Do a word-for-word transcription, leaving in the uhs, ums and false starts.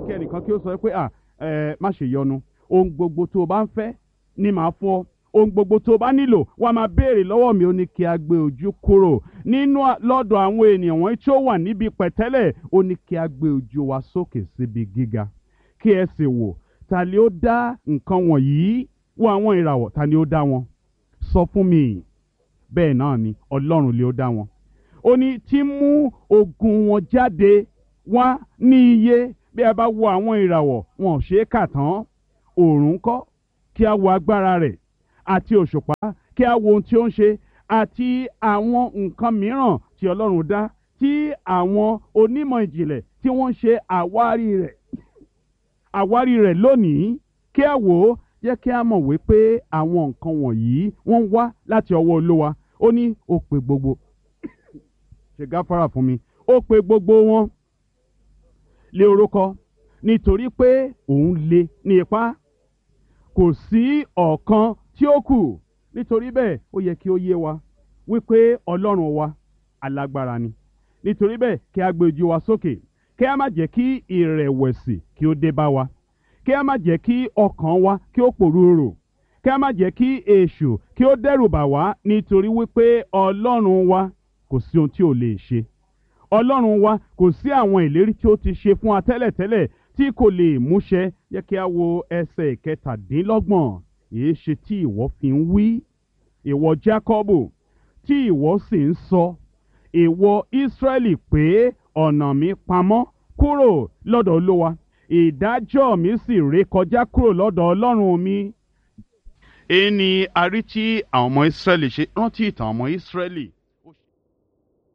tàbí kí ẹnìkan kí ó sọ pé à ẹ má ṣe yọnu ohun gbogbo tó o bá ń fẹ́ ni màá fún ọ ohun gbogbo tó o bá nílò wá máa béèrè lọ́wọ́ mi. Ó ní kí a gbé ojú kúrò nínú lọ́dọ̀ àwọn ènìyàn wọ̀nyí tí ó wà níbi pẹ̀tẹ́lẹ̀. Ó ní kí a gbé ojú wa sókè síbi gíga kí ẹ sì wò ta ni ó dá nǹkan wọ̀nyí, wo àwọn ìràwọ̀ ta ni ó dá wọn, sọ fún mi. Bẹ́ẹ̀ náà ni Ọlọ́run lé ó dá wọn. Ó ní tí mú ogun wọn jáde wá ní iye. Bí a bá wo àwọn ìràwọ̀ wọn ò ṣe é kà tán. Òòrùn ńkọ́, kí a wo agbára rẹ̀, àti òṣùpá kí a wo ohun tí ó ń ṣe, àti àwọn nǹkan mìíràn tí Ọlọ́run dá tí àwọn onímọ̀ ìjìnlẹ̀ tí wọ́n ń ṣe àwárí rẹ̀ àwárí rẹ̀ lónìí. Kí a wò ó jẹ́ kí a mọ̀ wípé àwọn nǹkan wọ̀nyí wọ́n ń wá láti ọwọ́ Olúwa. Ó ní ó pe gbogbo ṣe gáfárà fún mi ó pe gbogbo wọn lé orúkọ nítorí pé òun lé ní ipá, kò sí ọ̀kan tí ó kù. Nítorí bẹ́ẹ̀ ó yẹ kí ó yé wa wípé Ọlọ́run wa alágbára ni. Nítorí bẹ́ẹ̀ kí a gbé ojú wa sókè, kí a má jẹ́ kí ìrẹ̀wẹ̀sì kí ó dé bá wa, kí a má jẹ́ kí ọkàn wa kí ó pòrúurù, kí a má jẹ́ kí èṣù kí ó dẹ́rù bà wá. Nítorí wípé Ọlọ́run wa kò sí ohun tí ò lè ṣe. Ọlọ́run wa kò sí àwọn ìlérí tí ó ti ṣe fún wa tẹ́lẹ̀tẹ́lẹ̀ tí kò lè múṣẹ. Yẹ kí a wo ẹsẹ̀ ìkẹtàdínlọ́gbọ̀n. Èé ṣe tí ìwọ fi ń wí, ìwọ Jákọ́bù, tí ìwọ sì ń sọ, ìwọ Ísírẹ́lì, pé ọ̀nà mi pamọ́ kúrò lọ́dọ̀ Olúwa, ìdájọ́ mi sì ré kọjá kúrò lọ́dọ̀ Ọlọ́run mi. Èyí ni a rí tí àwọn ọmọ Ísírẹ́lì ṣe. Rántí ìtàn ọmọ Ísírẹ́lì